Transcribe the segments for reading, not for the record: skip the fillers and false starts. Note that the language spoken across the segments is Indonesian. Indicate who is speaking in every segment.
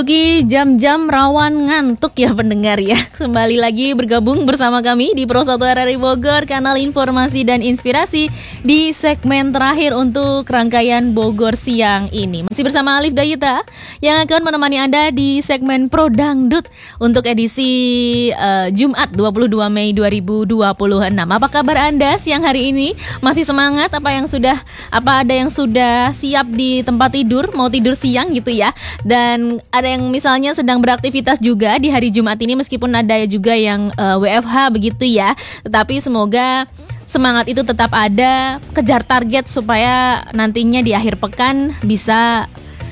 Speaker 1: Memasuki jam-jam rawan ngantuk ya pendengar ya. Kembali lagi bergabung bersama kami di Pro 1 RRI Bogor, kanal informasi dan inspirasi di segmen terakhir untuk rangkaian Bogor siang ini. Masih bersama Alif Dayita yang akan menemani Anda di segmen Pro Dangdut untuk edisi Jumat 22 Mei 2026. Apa kabar Anda siang hari ini? Masih semangat? Apa ada yang sudah siap di tempat tidur, mau tidur siang gitu ya? Dan ada yang misalnya sedang beraktivitas juga di hari Jumat ini, meskipun ada juga yang WFH begitu ya. Tetapi semoga semangat itu tetap ada, kejar target supaya nantinya di akhir pekan bisa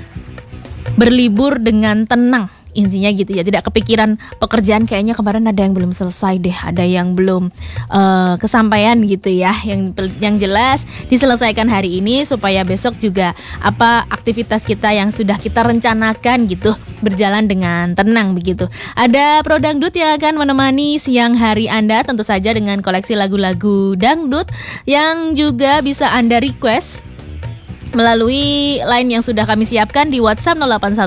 Speaker 1: berlibur dengan tenang. Intinya gitu ya, tidak kepikiran pekerjaan kayaknya kemarin ada yang belum selesai deh, ada yang belum kesampaian gitu ya. Yang jelas diselesaikan hari ini supaya besok juga aktivitas kita yang sudah kita rencanakan gitu berjalan dengan tenang begitu. Ada Pro Dangdut yang akan menemani siang hari Anda, tentu saja dengan koleksi lagu-lagu dangdut yang juga bisa Anda request melalui line yang sudah kami siapkan di WhatsApp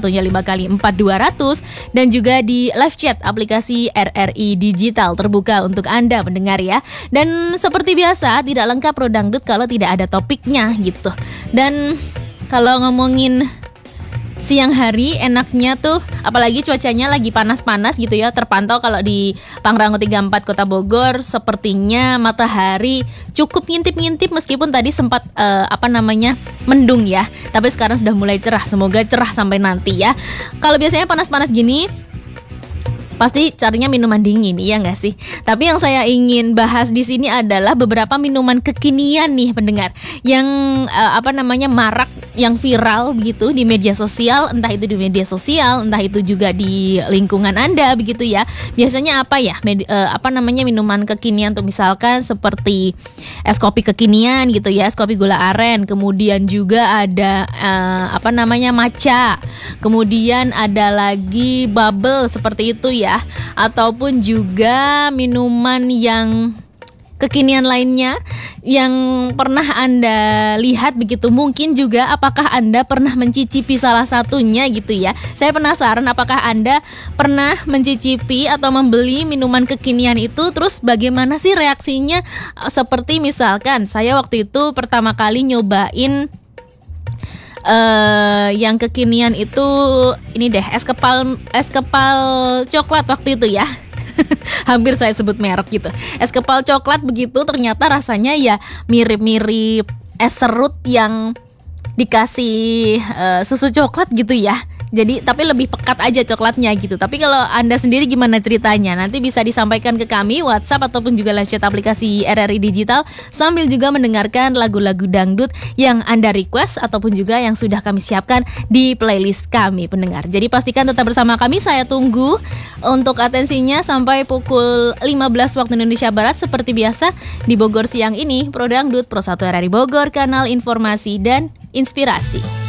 Speaker 1: 081-5x4200 dan juga di live chat aplikasi RRI Digital terbuka untuk Anda pendengar ya. Dan seperti biasa tidak lengkap Pro Dangdut kalau tidak ada topiknya gitu. Dan kalau ngomongin siang hari enaknya tuh, apalagi cuacanya lagi panas-panas gitu ya. Terpantau kalau di Pangrango 34 Kota Bogor sepertinya matahari cukup ngintip-ngintip meskipun tadi sempat mendung ya. Tapi sekarang sudah mulai cerah. Semoga cerah sampai nanti ya. Kalau biasanya panas-panas gini pasti carinya minuman dingin, iya nggak sih? Tapi yang saya ingin bahas di sini adalah beberapa minuman kekinian nih pendengar, yang marak, yang viral begitu di media sosial, entah itu di media sosial, entah itu juga di lingkungan Anda begitu ya. Biasanya minuman kekinian tuh misalkan seperti es kopi kekinian gitu ya, es kopi gula aren, kemudian juga ada matcha, kemudian ada lagi bubble seperti itu ya. Ataupun juga minuman yang kekinian lainnya yang pernah Anda lihat begitu. Mungkin juga apakah Anda pernah mencicipi salah satunya gitu ya. Saya penasaran apakah Anda pernah mencicipi atau membeli minuman kekinian itu, terus bagaimana sih reaksinya. Seperti misalkan saya waktu itu pertama kali nyobain yang kekinian itu ini deh, es kepal coklat waktu itu ya. Hampir saya sebut merek gitu. Es kepal coklat begitu, ternyata rasanya ya mirip-mirip es serut yang dikasih susu coklat gitu ya. Jadi tapi lebih pekat aja coklatnya gitu. Tapi kalau Anda sendiri gimana ceritanya? Nanti bisa disampaikan ke kami WhatsApp ataupun juga live chat aplikasi RRI Digital, sambil juga mendengarkan lagu-lagu dangdut yang Anda request ataupun juga yang sudah kami siapkan di playlist kami pendengar. Jadi pastikan tetap bersama kami. Saya tunggu untuk atensinya sampai pukul 15 waktu Indonesia Barat seperti biasa di Bogor siang ini. Pro Dangdut, Pro 1 RRI Bogor, kanal informasi dan inspirasi.